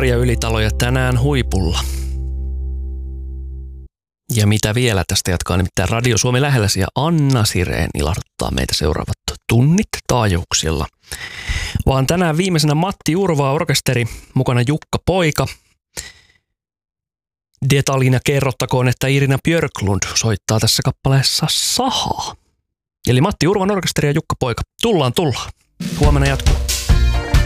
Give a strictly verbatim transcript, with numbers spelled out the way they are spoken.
Marja Ylitalo ja tänään huipulla. Ja mitä vielä tästä jatkaa, nimittäin Radio Suomi lähelläsi ja Anna Sireen ilahduttaa meitä seuraavat tunnit taajuuksilla. Vaan tänään viimeisenä Matti Urvaa orkesteri, mukana Jukka Poika. Detaljina kerrottakoon, että Irina Björklund soittaa tässä kappaleessa sahaa. Eli Matti Urvan orkesteri ja Jukka Poika. Tullaan, tullaan. Huomenna jatkuu.